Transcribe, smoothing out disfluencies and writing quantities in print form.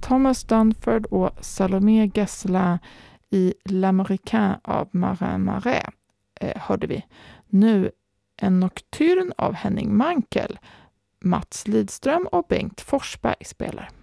Thomas Dunford och Salomé Gessler i L'Américain av Marin Marais hörde vi. Nu en nocturn av Henning Mankell, Mats Lidström och Bengt Forsberg spelar.